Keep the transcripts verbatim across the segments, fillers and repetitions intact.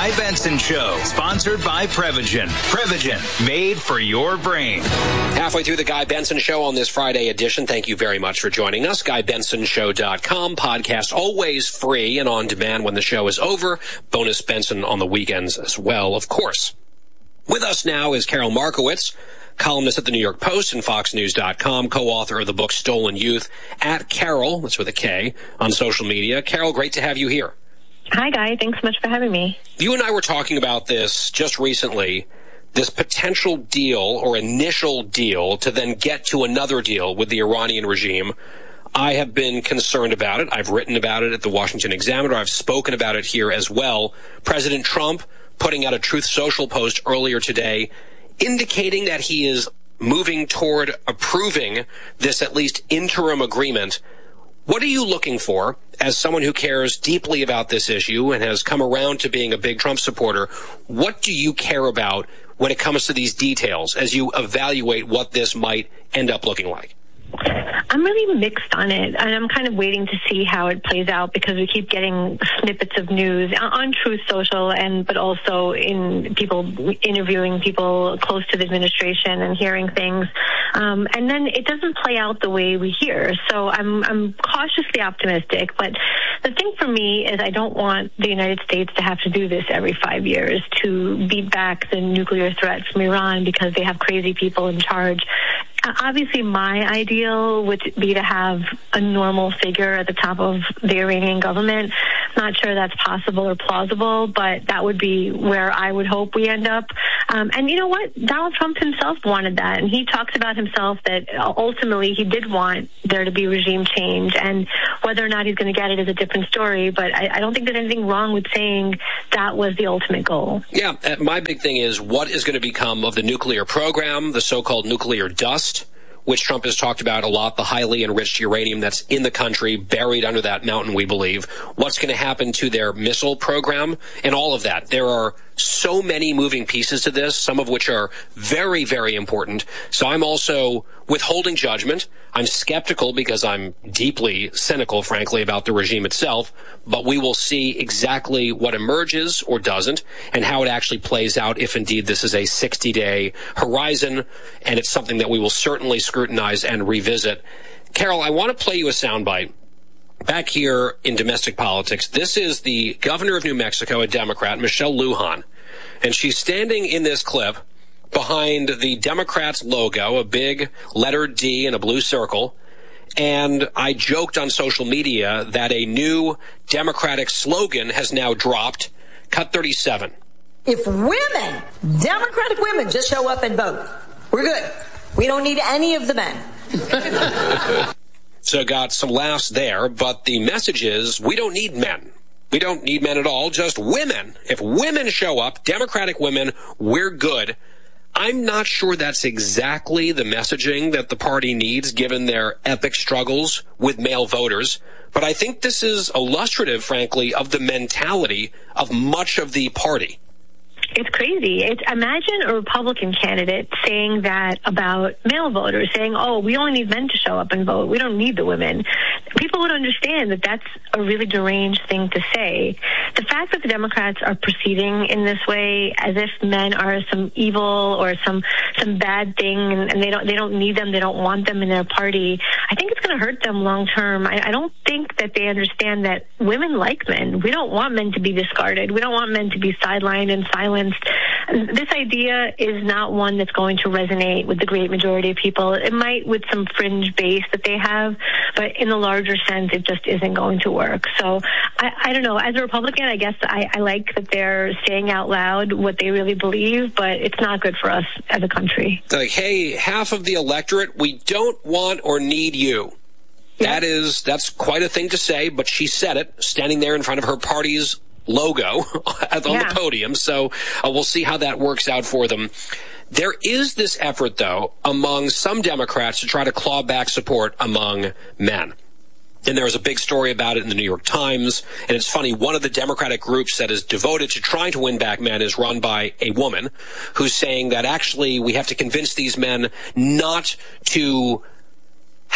Guy Benson Show, sponsored by Prevagen. Prevagen, made for your brain. Halfway through the Guy Benson Show on this Friday edition. Thank you very much for joining us. Guy Benson Show dot com. Podcast always free and on demand when the show is over. Bonus Benson on the weekends as well, of course. With us now is Carol Markowitz, columnist at the New York Post and Fox News dot com, co-author of the book Stolen Youth, at Carol, that's with a K, on social media. Carol, great to have you here. Hi, Guy. Thanks so much for having me. You and I were talking about this just recently, this potential deal or initial deal to then get to another deal with the Iranian regime. I have been concerned about it. I've written about it at the Washington Examiner. I've spoken about it here as well. President Trump putting out a Truth Social post earlier today indicating that he is moving toward approving this at least interim agreement. What are you looking for as someone who cares deeply about this issue and has come around to being a big Trump supporter? What do you care about when it comes to these details as you evaluate what this might end up looking like? I'm really mixed on it, and I'm kind of waiting to see how it plays out because we keep getting snippets of news on Truth Social, and but also in people interviewing people close to the administration and hearing things, um, and then it doesn't play out the way we hear. So I'm I'm cautiously optimistic, but the thing for me is I don't want the United States to have to do this every five years to beat back the nuclear threat from Iran because they have crazy people in charge. Obviously, my ideal would be to have a normal figure at the top of the Iranian government. Not sure that's possible or plausible, but that would be where I would hope we end up. Um, and you know what? Donald Trump himself wanted that, and he talks about himself that ultimately he did want there to be regime change, and whether or not he's going to get it is a different story, but I, I don't think there's anything wrong with saying that was the ultimate goal. Yeah, uh, my big thing is what is going to become of the nuclear program, the so-called nuclear dust, which Trump has talked about a lot, the highly enriched uranium that's in the country, buried under that mountain, we believe. What's going to happen to their missile program and all of that? There are so many moving pieces to this, some of which are very, very important. So I'm also withholding judgment. I'm skeptical because I'm deeply cynical, frankly, about the regime itself. But we will see exactly what emerges or doesn't and how it actually plays out if indeed this is a sixty-day horizon. And it's something that we will certainly scrutinize and revisit. Carol, I want to play you a soundbite. Back here in domestic politics, this is the governor of New Mexico, a Democrat, Michelle Lujan. And she's standing in this clip behind the Democrats' logo, a big letter D and a blue circle. And I joked on social media that a new Democratic slogan has now dropped, Cut thirty-seven. If women, Democratic women, just show up and vote, we're good. We don't need any of the men. So got some laughs there, but the message is we don't need men. We don't need men at all, just women. If women show up, Democratic women, we're good. I'm not sure that's exactly the messaging that the party needs, given their epic struggles with male voters. But I think this is illustrative, frankly, of the mentality of much of the party. It's crazy. It's, imagine a Republican candidate saying that about male voters, saying, oh, we only need men to show up and vote. We don't need the women. People would understand that that's a really deranged thing to say. The fact that the Democrats are proceeding in this way as if men are some evil or some some bad thing and, and they don't they don't need them, they don't want them in their party, I think it's going to hurt them long term. I, I don't think that they understand that women like men. We don't want men to be discarded. We don't want men to be sidelined and silenced. This idea is not one that's going to resonate with the great majority of people. It might with some fringe base that they have, but in the larger sense, it just isn't going to work. So I, I don't know. As a Republican, I guess I, I like that they're saying out loud what they really believe, but it's not good for us as a country. Like, hey, half of the electorate, we don't want or need you. That is, that's quite a thing to say, but she said it, standing there in front of her party's logo on yeah. the podium. So uh, we'll see how that works out for them. There is this effort, though, among some Democrats to try to claw back support among men. And there was a big story about it in the New York Times. And it's funny, one of the Democratic groups that is devoted to trying to win back men is run by a woman who's saying that actually we have to convince these men not to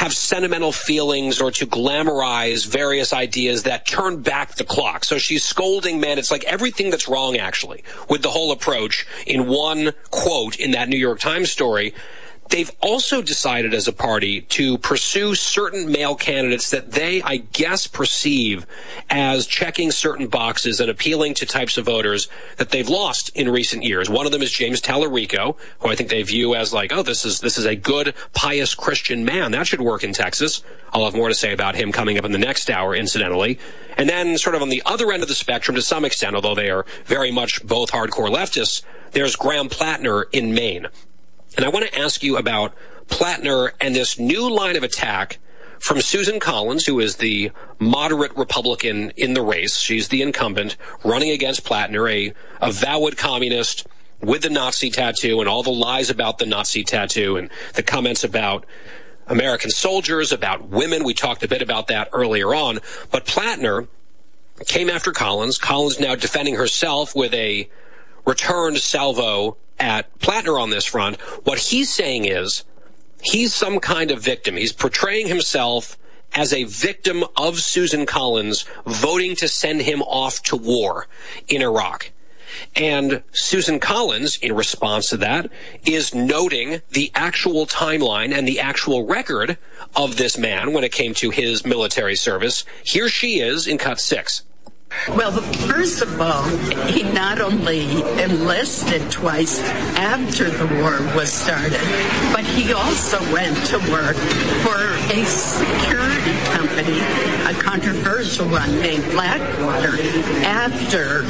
have sentimental feelings or to glamorize various ideas that turn back the clock. So she's scolding men. It's like everything that's wrong, actually, with the whole approach in one quote in that New York Times story. They've also decided as a party to pursue certain male candidates that they, I guess, perceive as checking certain boxes and appealing to types of voters that they've lost in recent years. One of them is James Tallarico, who I think they view as like, oh, this is this is a good, pious Christian man. That should work in Texas. I'll have more to say about him coming up in the next hour, incidentally. And then sort of on the other end of the spectrum, to some extent, although they are very much both hardcore leftists, there's Graham Plattner in Maine. And I want to ask you about Plattner and this new line of attack from Susan Collins, who is the moderate Republican in the race. She's the incumbent running against Plattner, a avowed communist with the Nazi tattoo and all the lies about the Nazi tattoo and the comments about American soldiers, about women. We talked a bit about that earlier on. But Plattner came after Collins. Collins now defending herself with a returned salvo at Plattner on this front. What he's saying is he's some kind of victim. He's portraying himself as a victim of Susan Collins voting to send him off to war in Iraq. And Susan Collins, in response to that, is noting the actual timeline and the actual record of this man when it came to his military service. Here she is in cut six. Well, first of all, he not only enlisted twice after the war was started, but he also went to work for a security company, a controversial one named Blackwater, after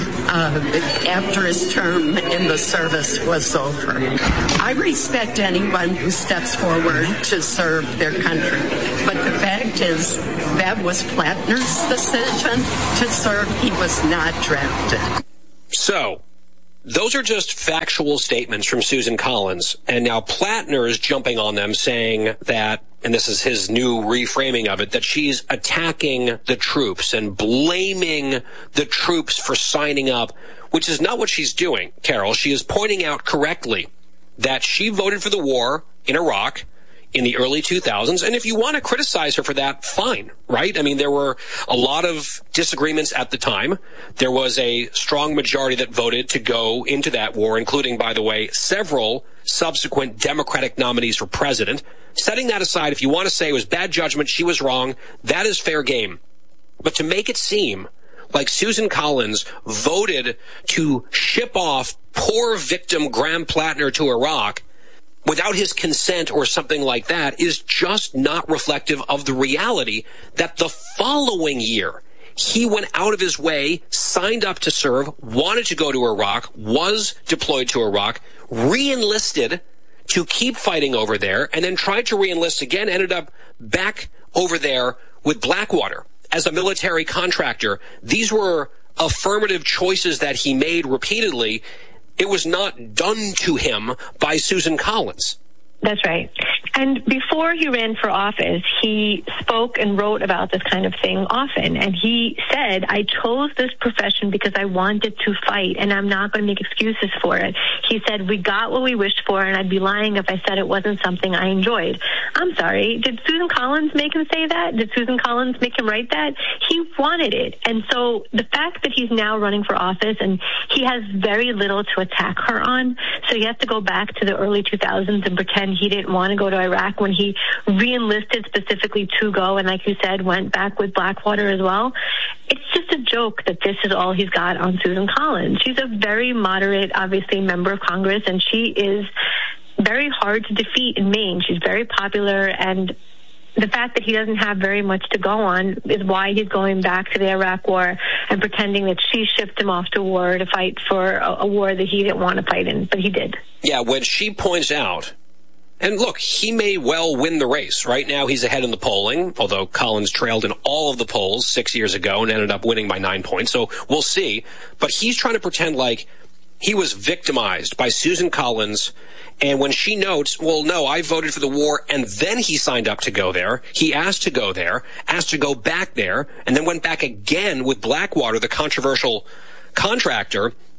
uh, after his term in the service was over. I respect anyone who steps forward to serve their country, but the fact is that was Plattner's decision to serve. He was not drafted. So, those are just factual statements from Susan Collins, and now Plattner is jumping on them saying that, and this is his new reframing of it, that she's attacking the troops and blaming the troops for signing up, which is not what she's doing, Carol. She is pointing out correctly that she voted for the war in Iraq in the early two thousands. And if you want to criticize her for that, fine, right? I mean, there were a lot of disagreements at the time. There was a strong majority that voted to go into that war, including, by the way, several subsequent Democratic nominees for president. Setting that aside, if you want to say it was bad judgment, she was wrong, that is fair game. But to make it seem like Susan Collins voted to ship off poor victim Graham Plattner to Iraq without his consent or something like that is just not reflective of the reality that the following year he went out of his way, signed up to serve, wanted to go to Iraq, was deployed to Iraq, re-enlisted to keep fighting over there, and then tried to re-enlist again, ended up back over there with Blackwater as a military contractor. These were affirmative choices that he made repeatedly. It was not done to him by Susan Collins. That's right. And before he ran for office, he spoke and wrote about this kind of thing often. And he said, I chose this profession because I wanted to fight, and I'm not going to make excuses for it. He said, we got what we wished for, and I'd be lying if I said it wasn't something I enjoyed. I'm sorry. Did Susan Collins make him say that? Did Susan Collins make him write that? He wanted it. And so the fact that he's now running for office and he has very little to attack her on, so he has to go back to the early two thousands and pretend he didn't want to go to Iraq when he re-enlisted specifically to go, and like you said, went back with Blackwater as well. It's just a joke that this is all he's got on Susan Collins. She's a very moderate, obviously, member of Congress, and she is very hard to defeat in Maine. She's very popular, and the fact that he doesn't have very much to go on is why he's going back to the Iraq war and pretending that she shipped him off to war to fight for a, a war that he didn't want to fight in, but he did. Yeah, when she points out, and look, he may well win the race. Right now he's ahead in the polling, although Collins trailed in all of the polls six years ago and ended up winning by nine points. So we'll see. But he's trying to pretend like he was victimized by Susan Collins. And when she notes, well, no, I voted for the war, and then he signed up to go there. He asked to go there, asked to go back there, and then went back again with Blackwater, the controversial contractor.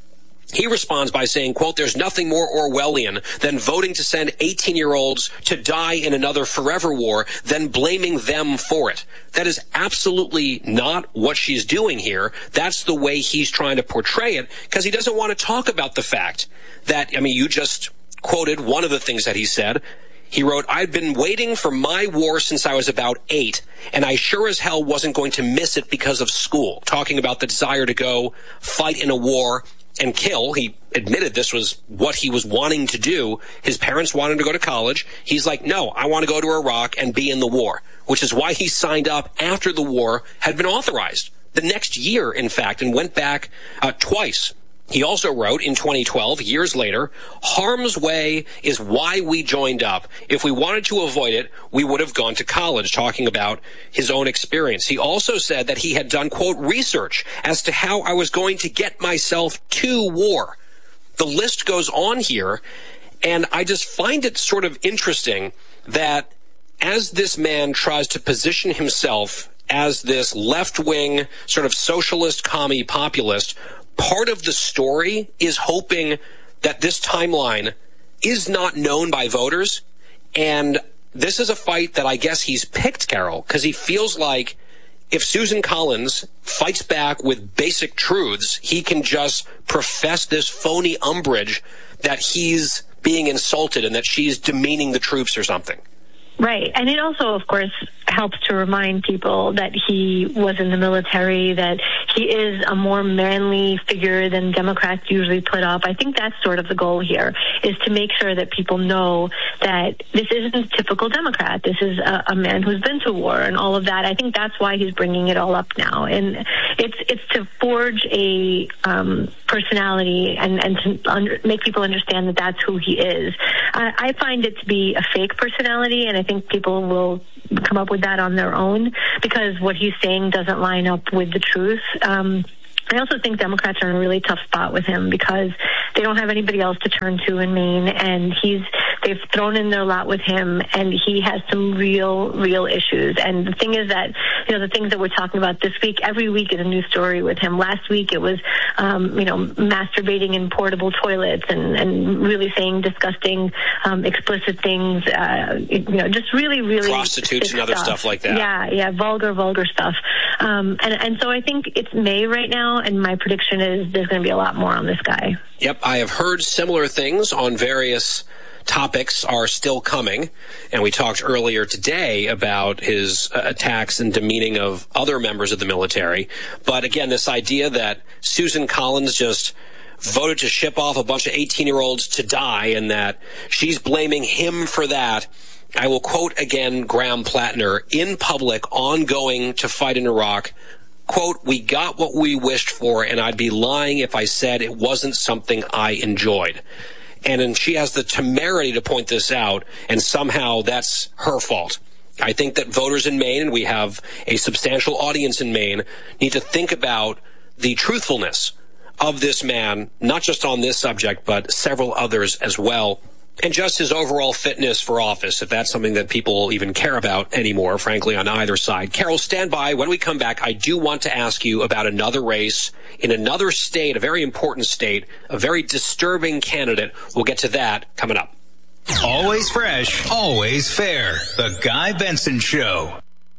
He responds by saying, quote, "There's nothing more Orwellian than voting to send eighteen-year-olds to die in another forever war than blaming them for it." That is absolutely not what she's doing here. That's the way he's trying to portray it, because he doesn't want to talk about the fact that, I mean, you just quoted one of the things that he said. He wrote, "I've been waiting for my war since I was about eight, and I sure as hell wasn't going to miss it because of school," talking about the desire to go fight in a war and kill. He admitted this was what he was wanting to do. His parents wanted to go to college. He's like, no, I want to go to Iraq and be in the war, which is why he signed up after the war had been authorized. The next year, in fact, and went back uh, twice. He also wrote in twenty twelve, years later, "Harm's way is why we joined up. If we wanted to avoid it, we would have gone to college," talking about his own experience. He also said that he had done, quote, "research as to how I was going to get myself to war." The list goes on here, and I just find it sort of interesting that as this man tries to position himself as this left-wing sort of socialist commie populist, part of the story is hoping that this timeline is not known by voters. And this is a fight that I guess he's picked, Carol, because he feels like if Susan Collins fights back with basic truths, he can just profess this phony umbrage that he's being insulted and that she's demeaning the troops or something. Right. And it also, of course, helps to remind people that he was in the military, that he is a more manly figure than Democrats usually put up. I think that's sort of the goal here, is to make sure that people know that this isn't a typical Democrat. This is a, a man who's been to war and all of that. I think that's why he's bringing it all up now. And it's it's to forge a um, personality and, and to under, make people understand that that's who he is. I, I find it to be a fake personality, and I think people will come up with that on their own because what he's saying doesn't line up with the truth. Um, I also think Democrats are in a really tough spot with him because they don't have anybody else to turn to in Maine, and he's they've thrown in their lot with him, and he has some real, real issues. And the thing is that, you know, the things that we're talking about this week, every week is a new story with him. Last week it was, um, you know, masturbating in portable toilets and, and really saying disgusting, um, explicit things, uh, you know, just really, really prostitutes and other stuff. stuff like that. Yeah, yeah, vulgar, vulgar stuff. Um, and, and so I think it's May right now, and my prediction is there's going to be a lot more on this guy. Yep, I have heard similar things on various topics are still coming, and we talked earlier today about his uh, attacks and demeaning of other members of the military. But again, this idea that Susan Collins just voted to ship off a bunch of eighteen-year-olds to die and that she's blaming him for that. I will quote again Graham Plattner in public on going to fight in Iraq. Quote, "We got what we wished for, and I'd be lying if I said it wasn't something I enjoyed." And then she has the temerity to point this out, and somehow that's her fault. I think that voters in Maine, and we have a substantial audience in Maine, need to think about the truthfulness of this man, not just on this subject, but several others as well. And just his overall fitness for office, if that's something that people even care about anymore, frankly, on either side. Carol, stand by. When we come back, I do want to ask you about another race in another state, a very important state, a very disturbing candidate. We'll get to that coming up. Always fresh, always fair. The Guy Benson Show.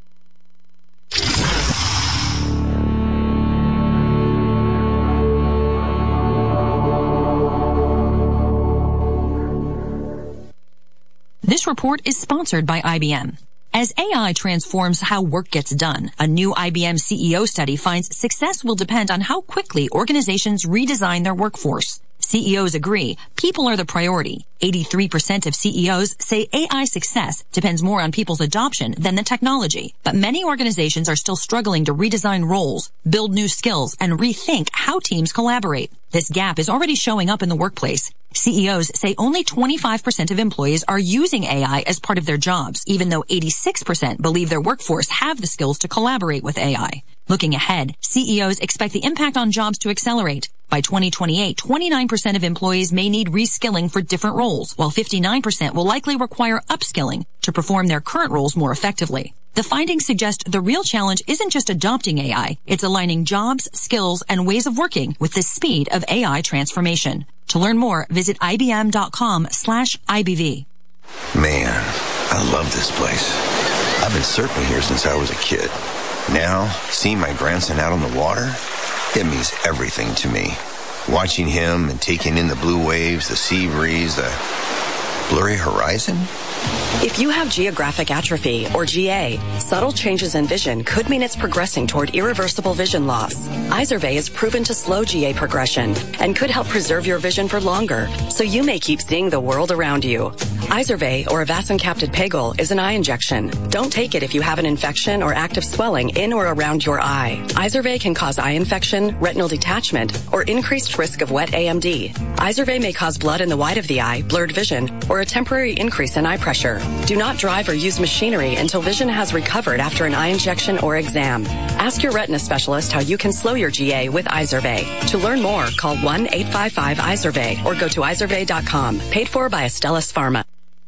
This report is sponsored by I B M. As A I transforms how work gets done, a new I B M C E O study finds success will depend on how quickly organizations redesign their workforce. C E Os agree people are the priority. eighty-three percent of C E Os say A I success depends more on people's adoption than the technology. But many organizations are still struggling to redesign roles, build new skills, and rethink how teams collaborate. This gap is already showing up in the workplace. C E Os say only twenty-five percent of employees are using A I as part of their jobs, even though eighty-six percent believe their workforce have the skills to collaborate with A I. Looking ahead, C E Os expect the impact on jobs to accelerate. By twenty twenty-eight, twenty-nine percent of employees may need reskilling for different roles, while fifty-nine percent will likely require upskilling to perform their current roles more effectively. The findings suggest the real challenge isn't just adopting A I, it's aligning jobs, skills, and ways of working with the speed of A I transformation. To learn more, visit ibm.com slash IBV. Man, I love this place. I've been surfing here since I was a kid. Now, seeing my grandson out on the water, it means everything to me. Watching him and taking in the blue waves, the sea breeze, the blurry horizon. If you have geographic atrophy, or G A, subtle changes in vision could mean it's progressing toward irreversible vision loss. Izervay is proven to slow G A progression and could help preserve your vision for longer, so you may keep seeing the world around you. Izervay, or avacincaptad pegol, is an eye injection. Don't take it if you have an infection or active swelling in or around your eye. Izervay can cause eye infection, retinal detachment, or increased risk of wet A M D. Izervay may cause blood in the white of the eye, blurred vision, or a temporary increase in eye pressure. Do not drive or use machinery until vision has recovered after an eye injection or exam. Ask your retina specialist how you can slow your G A with Izervay. To learn more, call one eight five five Izervay or go to izervay dot com. Paid for by Astellas Pharma.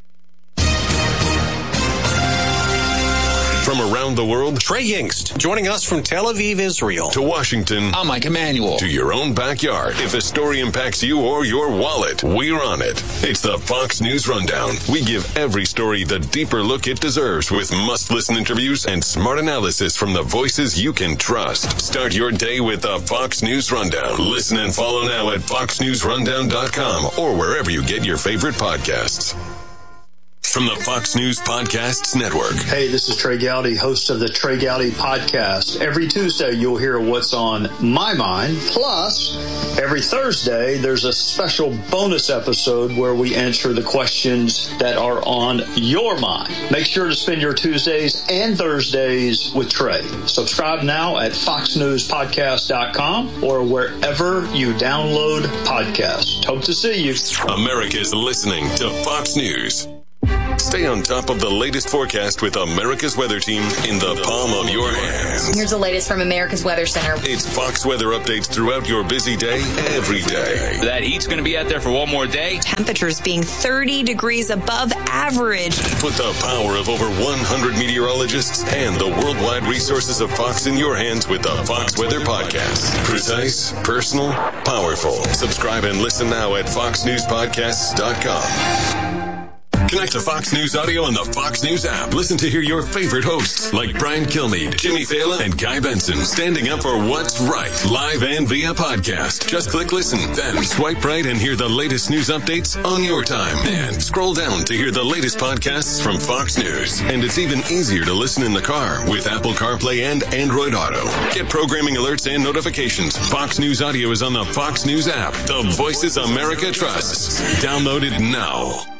From around the world, Trey Yingst, joining us from Tel Aviv, Israel. To Washington. I'm Mike Emanuel. To your own backyard. If a story impacts you or your wallet, we're on it. It's the Fox News Rundown. We give every story the deeper look it deserves with must-listen interviews and smart analysis from the voices you can trust. Start your day with the Fox News Rundown. Listen and follow now at fox news rundown dot com or wherever you get your favorite podcasts. From the Fox News Podcasts Network. Hey, this is Trey Gowdy, host of the Trey Gowdy Podcast. Every Tuesday, you'll hear what's on my mind. Plus, every Thursday, there's a special bonus episode where we answer the questions that are on your mind. Make sure to spend your Tuesdays and Thursdays with Trey. Subscribe now at fox news podcast dot com or wherever you download podcasts. Hope to see you. America's listening to Fox News. Stay on top of the latest forecast with America's Weather Team in the palm of your hands. Here's the latest from America's Weather Center. It's Fox weather updates throughout your busy day, every day. That heat's going to be out there for one more day. Temperatures being thirty degrees above average. Put the power of over one hundred meteorologists and the worldwide resources of Fox in your hands with the Fox Weather Podcast. Precise, personal, powerful. Subscribe and listen now at fox news podcasts dot com. Connect to Fox News Audio on the Fox News app. Listen to hear your favorite hosts like Brian Kilmeade, Jimmy Fallon, and Guy Benson standing up for what's right, live and via podcast. Just click listen, then swipe right and hear the latest news updates on your time. And scroll down to hear the latest podcasts from Fox News. And it's even easier to listen in the car with Apple CarPlay and Android Auto. Get programming alerts and notifications. Fox News Audio is on the Fox News app. The voices America trusts. Download it now.